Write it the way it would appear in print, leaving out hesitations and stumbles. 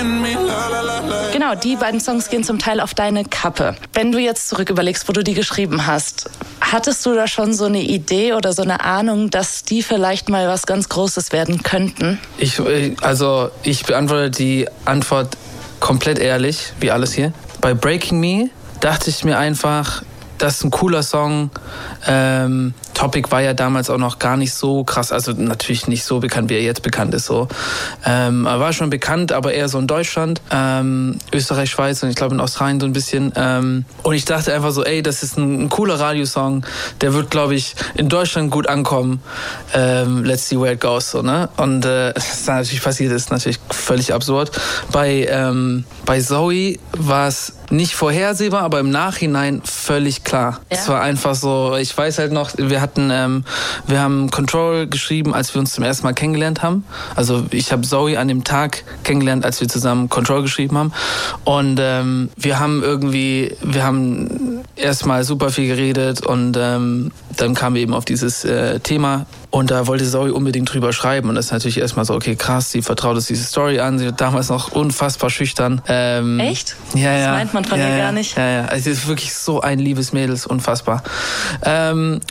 Genau, die beiden Songs gehen zum Teil auf deine Kappe. Wenn du jetzt zurück überlegst, wo du die geschrieben hast, hattest du da schon so eine Idee oder so eine Ahnung, dass die vielleicht mal was ganz Großes werden könnten? Ich beantworte die Antwort komplett ehrlich, wie alles hier. Bei Breaking Me dachte ich mir einfach, das ist ein cooler Song. Topic war ja damals auch noch gar nicht so krass, also natürlich nicht so bekannt, wie er jetzt bekannt ist. So. Er war schon bekannt, aber eher so in Deutschland, Österreich, Schweiz und ich glaube in Australien so ein bisschen. Und ich dachte einfach so, ey, das ist ein cooler Radiosong, der wird, glaube ich, in Deutschland gut ankommen. Let's see where it goes. So, ne? Und was da natürlich passiert ist, natürlich völlig absurd. Bei Zoe war es nicht vorhersehbar, aber im Nachhinein völlig klar. Ja. Es war einfach so, ich weiß halt noch, wir haben Control geschrieben, als wir uns zum ersten Mal kennengelernt haben. Also ich habe Zoe an dem Tag kennengelernt, als wir zusammen Control geschrieben haben. Und wir haben erstmal super viel geredet und dann kamen wir eben auf dieses Thema. Und da wollte Zoe unbedingt drüber schreiben. Und das ist natürlich erstmal so, okay, krass, sie vertraut uns diese Story an. Sie war damals noch unfassbar schüchtern. Echt? Ja, ja. Das meint man von ihr gar nicht. Ja, ja. Also sie ist wirklich so ein liebes Mädel, ist unfassbar.